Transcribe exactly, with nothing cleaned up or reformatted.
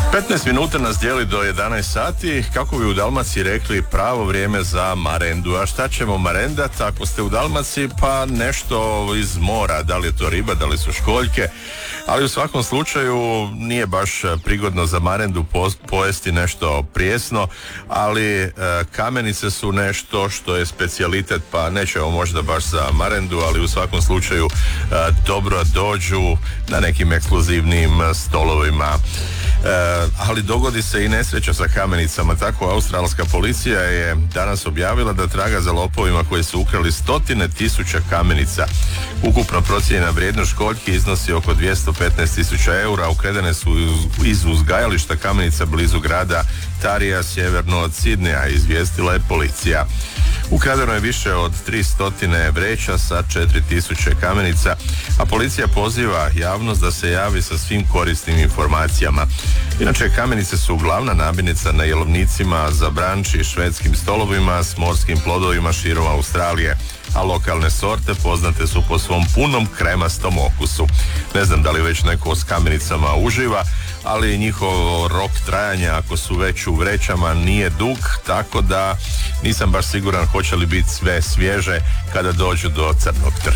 petnaest minuta nas dijeli do jedanaest sati, kako bi u Dalmaciji rekli, pravo vrijeme za marendu. A šta ćemo marendat ako ste u Dalmaciji? Pa nešto iz mora, da li je to riba, da li su školjke, ali u svakom slučaju nije baš prigodno za marendu po, pojesti nešto prijesno, ali e, kamenice su nešto što je specijalitet, pa nećemo možda baš za marendu, ali u svakom slučaju e, dobro dođu na nekim ekskluzivnim stolovima. E, ali dogodi se i nesreća sa kamenicama. Tako australska policija je danas objavila da traga za lopovima koji su ukrali stotine tisuća kamenica. Ukupno procijenjena vrijednost školjki iznosi oko dvjesto petnaest tisuća eura. Ukradene su iz uzgajališta kamenica blizu grada Tarija, sjeverno od Sidneja, izvijestila je policija. Ukradeno je više od tristo vreća sa četiri tisuće kamenica, a policija poziva javnost da se javi sa svim korisnim informacijama. Inače, kamenice su glavna namirnica na jelovnicima za branč i švedskim stolovima s morskim plodovima širom Australije, a lokalne sorte poznate su po svom punom kremastom okusu. Ne znam da li već neko s kamenicama uživa, ali njihov rok trajanja, ako su već u vrećama, nije dug, tako da nisam baš siguran hoće li biti sve svježe kada dođu do crnog tržišta.